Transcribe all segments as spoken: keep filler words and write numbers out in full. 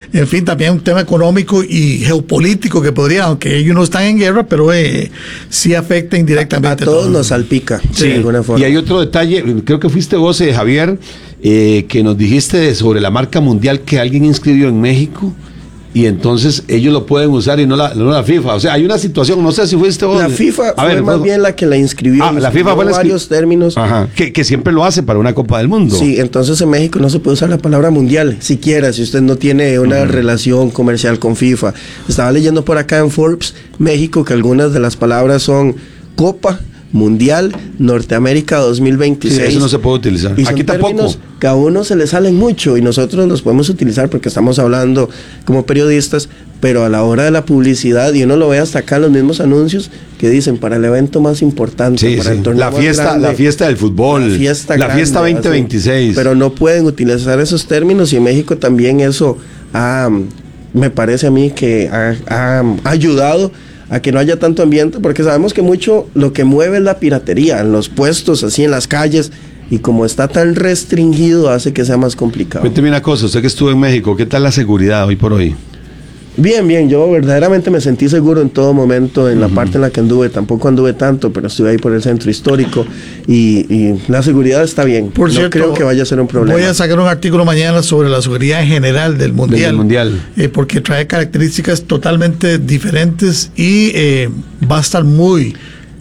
en fin, también un tema económico y geopolítico que podría, aunque ellos no están en guerra, pero eh, sí afecta indirectamente. A, a todos todo. Nos salpica, sí. de alguna forma. Y hay otro detalle, creo que fuiste vos, eh, Javier, eh, que nos dijiste sobre la marca mundial que alguien inscribió en México. Y entonces ellos lo pueden usar y no la, no la FIFA. O sea, hay una situación, no sé si fuiste vos. La FIFA a fue ver, más fue... bien la que la inscribió. Ah, la FIFA fue la varios términos. Ajá. Que, que siempre lo hace para una Copa del Mundo. Sí, entonces en México no se puede usar la palabra mundial, siquiera, si usted no tiene una uh-huh. relación comercial con FIFA. Estaba leyendo por acá en Forbes, México, que algunas de las palabras son Copa Mundial Norteamérica dos mil veintiséis. Sí, eso no se puede utilizar. Y aquí tampoco. Que a uno se le salen mucho y nosotros los podemos utilizar porque estamos hablando como periodistas, pero a la hora de la publicidad, y uno lo ve hasta acá en los mismos anuncios que dicen para el evento más importante, sí, para sí. el torneo la más fiesta, grande, la fiesta del fútbol, la fiesta, la grande, fiesta veinte veintiséis. Pero no pueden utilizar esos términos y en México también eso ha, me parece a mí que ha, ha ayudado a que no haya tanto ambiente, porque sabemos que mucho lo que mueve es la piratería en los puestos, así en las calles, y como está tan restringido hace que sea más complicado. Cuénteme una cosa, usted que estuvo en México, ¿qué tal la seguridad hoy por hoy? Bien, bien, yo verdaderamente me sentí seguro en todo momento, en uh-huh. la parte en la que anduve, tampoco anduve tanto, pero estuve ahí por el centro histórico y, y la seguridad está bien. Por no cierto, creo que vaya a ser un problema. Voy a sacar un artículo mañana sobre la seguridad en general del Mundial, del mundial. Eh, porque trae características totalmente diferentes y eh, va a estar muy,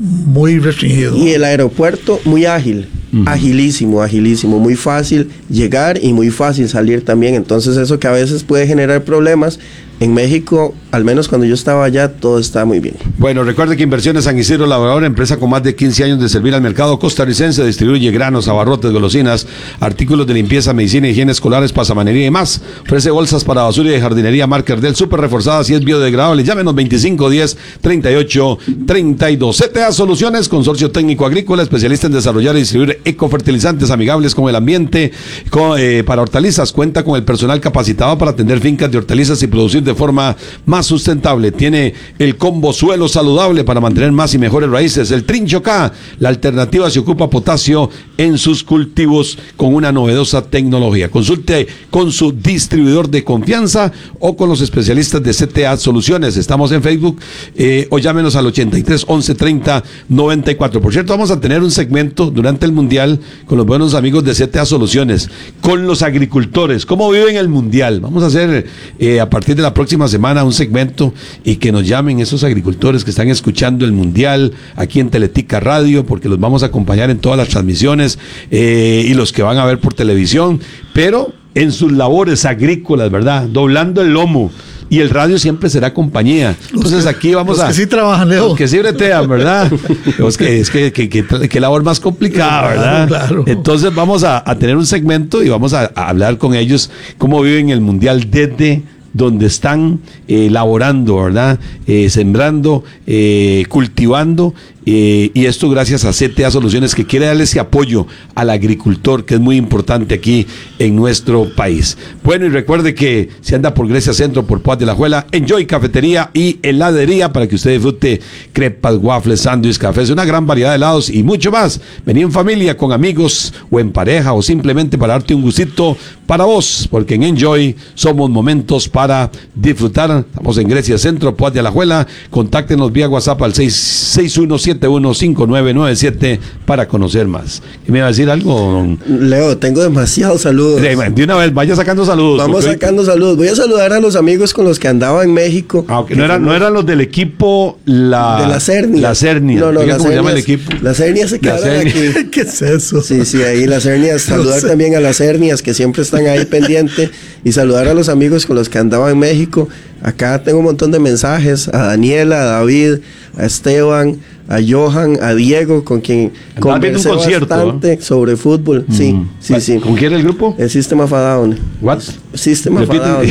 muy restringido. Y el aeropuerto muy ágil. Uh-huh. Agilísimo, agilísimo, muy fácil llegar y muy fácil salir también, entonces eso que a veces puede generar problemas, en México, al menos cuando yo estaba allá, todo está muy bien. Bueno, recuerde que Inversiones San Isidro Labrador, empresa con más de quince años de servir al mercado costarricense, distribuye granos, abarrotes, golosinas, artículos de limpieza, medicina, higiene escolares, pasamanería y más. Ofrece bolsas para basura y de jardinería Marker del súper reforzadas y es biodegradable. Llámenos veinticinco diez treinta y ocho treinta y dos. C T A Soluciones, consorcio técnico agrícola, especialista en desarrollar y distribuir ecofertilizantes amigables con el ambiente con, eh, para hortalizas. Cuenta con el personal capacitado para atender fincas de hortalizas y producir de forma más sustentable. Tiene el combo suelo saludable para mantener más y mejores raíces. El Trincho K, la alternativa se ocupa potasio en sus cultivos con una novedosa tecnología. Consulte con su distribuidor de confianza o con los especialistas de C T A Soluciones. Estamos en Facebook eh, o llámenos al ochenta y tres once treinta noventa y cuatro. Por cierto, vamos a tener un segmento durante el Mundial con los buenos amigos de C T A Soluciones, con los agricultores, cómo viven el Mundial. Vamos a hacer eh, a partir de la próxima semana un segmento y que nos llamen esos agricultores que están escuchando el Mundial aquí en Teletica Radio, porque los vamos a acompañar en todas las transmisiones eh, y los que van a ver por televisión, pero en sus labores agrícolas, ¿verdad? Doblando el lomo. Y el radio siempre será compañía. Entonces aquí vamos los a... Los que sí trabajan, Leo. Los que sí bretean, ¿verdad? Es que, es que, que, que, que labor más complicada, ¿verdad? Claro, claro. Entonces vamos a, a tener un segmento y vamos a, a hablar con ellos cómo viven el Mundial desde donde están eh, laborando, ¿verdad? Eh, sembrando, eh, cultivando, eh, y esto gracias a C T A Soluciones, que quiere darle ese apoyo al agricultor, que es muy importante aquí en nuestro país. Bueno, y recuerde que si anda por Grecia Centro, por Poas de la Juela, Enjoy Cafetería y Heladería, para que usted disfrute crepas, waffles, sándwiches, cafés, una gran variedad de helados y mucho más. Vení en familia, con amigos o en pareja, o simplemente para darte un gustito para vos, porque en Enjoy somos momentos para disfrutar. Estamos en Grecia Centro, Poas de la Juela. Contáctenos vía WhatsApp al seis uno siete uno cinco nueve nueve siete para conocer más. ¿Me iba a decir algo, don Leo? Tengo demasiados saludos. De una vez, vaya sacando saludos. Vamos porque... sacando saludos. Voy a saludar a los amigos con los que andaba en México. Ah, okay. no, era, no eran los del equipo la... de la Cernia. La Cernia. No, no, la ¿Cómo se llama el equipo? La Cernia se quedaron aquí. ¿Qué es eso? Sí, sí, ahí las Cernias. Saludar no sé. también a las Cernias que siempre están ahí pendiente, y saludar a los amigos con los que andaba en México. Acá tengo un montón de mensajes a Daniela, a David, a Esteban, a Johan, a Diego, con quien conversé bastante ¿eh? sobre fútbol. Mm. Sí, sí, sí. ¿Con quién era el grupo? El System of a Down. What? System of a Down.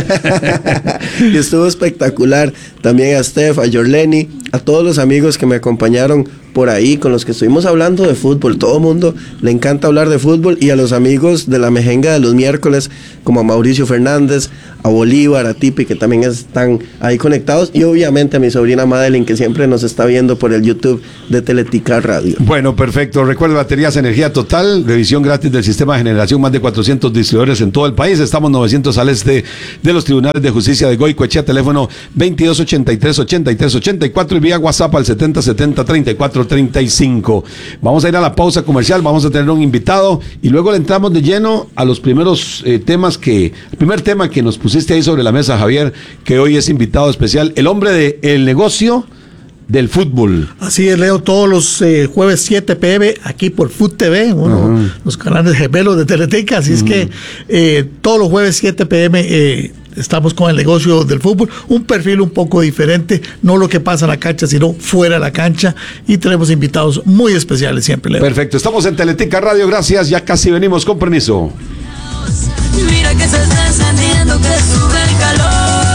Y estuvo espectacular. También a Steph, a Jorleni, a todos los amigos que me acompañaron por ahí, con los que estuvimos hablando de fútbol. Todo el mundo le encanta hablar de fútbol, y a los amigos de la mejenga de los miércoles, como a Mauricio Fernández, a Bolívar, a Tipi, que también están ahí conectados, y obviamente a mi sobrina Madeline, que siempre nos está viendo por el YouTube de Teletica Radio. Bueno, perfecto. Recuerda, baterías Energía Total, revisión gratis del sistema de generación, más de cuatrocientos distribuidores en todo el país. Estamos novecientos al este de los tribunales de justicia de Goicoechea, teléfono veintidós ochenta y tres, ochenta y tres ochenta y cuatro y vía WhatsApp al setenta setenta, treinta y cuatro treinta y cinco. Vamos a ir a la pausa comercial, vamos a tener un invitado y luego le entramos de lleno a los primeros eh, temas que, el primer tema que nos pusiste ahí sobre la mesa, Javier, que hoy es invitado especial, el hombre de el negocio del fútbol. Así es, Leo, todos los eh, jueves siete pe eme aquí por Food T V, uno, uh-huh. los canales gemelos de Teletica, así uh-huh. es que eh, todos los jueves siete pe eme eh, estamos con el negocio del fútbol, un perfil un poco diferente, no lo que pasa en la cancha, sino fuera de la cancha, y tenemos invitados muy especiales siempre, Leo. Perfecto, estamos en Teletica Radio, gracias, ya casi venimos, con permiso. Mira que se está encendiendo, que sube el calor.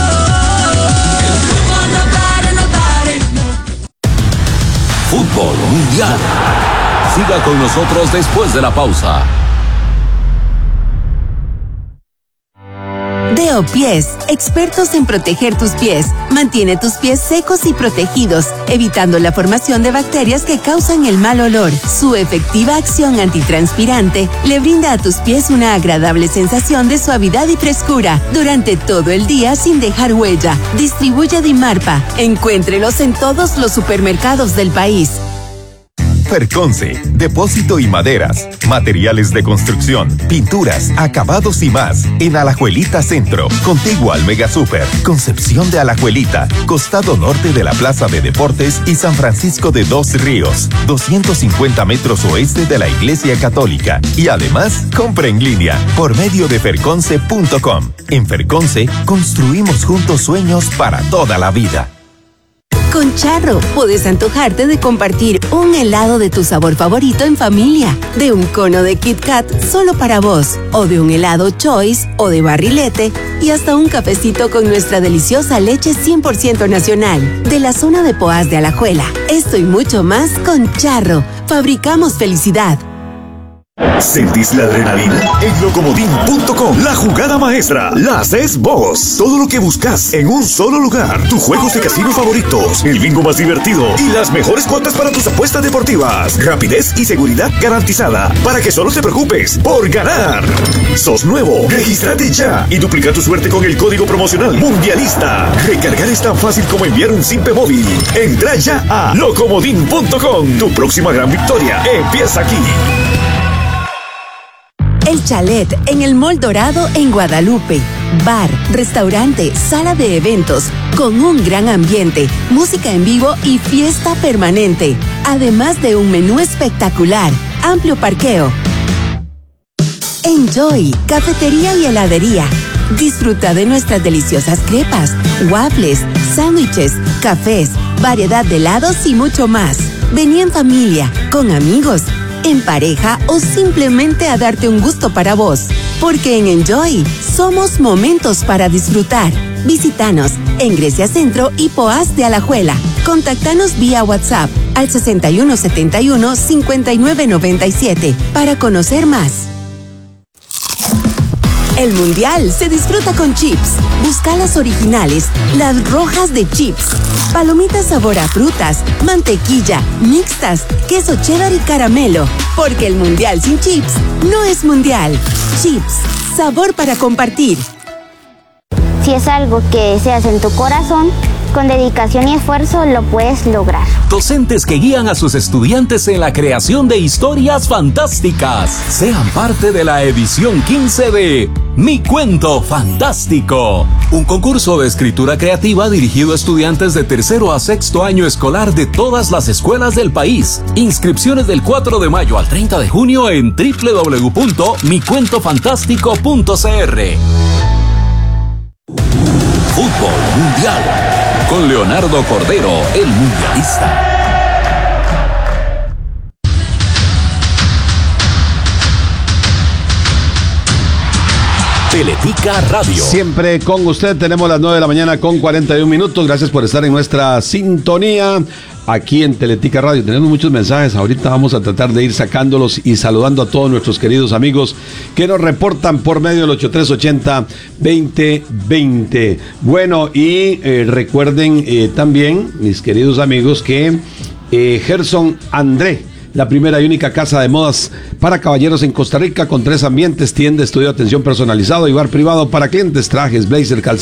Fútbol Mundial. Siga con nosotros después de la pausa. Deo Pies, expertos en proteger tus pies. Mantiene tus pies secos y protegidos, evitando la formación de bacterias que causan el mal olor. Su efectiva acción antitranspirante le brinda a tus pies una agradable sensación de suavidad y frescura durante todo el día sin dejar huella. Distribuye Dimarpa. Encuéntrelos en todos los supermercados del país. Ferconce, depósito y maderas, materiales de construcción, pinturas, acabados y más. En Alajuelita Centro, contiguo al Mega Super, Concepción de Alajuelita, costado norte de la Plaza de Deportes y San Francisco de Dos Ríos, doscientos cincuenta metros oeste de la Iglesia Católica. Y además, compra en línea por medio de ferconce punto com. En Ferconce, construimos juntos sueños para toda la vida. Con Charro, puedes antojarte de compartir un helado de tu sabor favorito en familia, de un cono de Kit Kat solo para vos, o de un helado Choice o de barrilete, y hasta un cafecito con nuestra deliciosa leche cien por ciento nacional, de la zona de Poás de Alajuela. Esto y mucho más con Charro. Fabricamos felicidad. ¿Sentís la adrenalina? En locomodin punto com, la jugada maestra la haces vos. Todo lo que buscas en un solo lugar. Tus juegos de casino favoritos, el bingo más divertido y las mejores cuotas para tus apuestas deportivas. Rapidez y seguridad garantizada para que solo te preocupes por ganar. ¿Sos nuevo? Regístrate ya y duplica tu suerte con el código promocional Mundialista. Recargar es tan fácil como enviar un simple móvil. Entra ya a locomodin punto com. Tu próxima gran victoria empieza aquí. El Chalet en el Mall Dorado en Guadalupe. Bar, restaurante, sala de eventos, con un gran ambiente, música en vivo y fiesta permanente. Además de un menú espectacular, amplio parqueo. Enjoy, cafetería y heladería. Disfruta de nuestras deliciosas crepas, waffles, sándwiches, cafés, variedad de helados y mucho más. Vení en familia, con amigos, en pareja o simplemente a darte un gusto para vos. Porque en Enjoy somos momentos para disfrutar. Visítanos en Grecia Centro y Poás de Alajuela. Contactanos vía WhatsApp al sesenta y uno setenta y uno, cincuenta y nueve noventa y siete para conocer más. El Mundial se disfruta con chips. Busca las originales, las rojas de chips. Palomitas sabor a frutas, mantequilla, mixtas, queso cheddar y caramelo. Porque el Mundial sin chips no es Mundial. Chips, sabor para compartir. Si es algo que deseas en tu corazón, con dedicación y esfuerzo lo puedes lograr. Docentes que guían a sus estudiantes en la creación de historias fantásticas. Sean parte de la edición quince de Mi Cuento Fantástico, un concurso de escritura creativa dirigido a estudiantes de tercero a sexto año escolar de todas las escuelas del país. Inscripciones del cuatro de mayo al treinta de junio en doble u doble u doble u punto mi cuento fantástico punto c r. Fútbol Mundial con Leonardo Cordero, el mundialista. Teletica Radio. Siempre con usted, tenemos las nueve de la mañana con cuarenta y un minutos. Gracias por estar en nuestra sintonía aquí en Teletica Radio. Tenemos muchos mensajes, ahorita vamos a tratar de ir sacándolos y saludando a todos nuestros queridos amigos que nos reportan por medio del ocho tres ochenta, veinte veinte. Bueno, y eh, recuerden eh, también, mis queridos amigos, que eh, Gerson André la primera y única casa de modas para caballeros en Costa Rica, con tres ambientes: tienda, estudio de atención personalizado y bar privado para clientes, trajes, blazer, calzado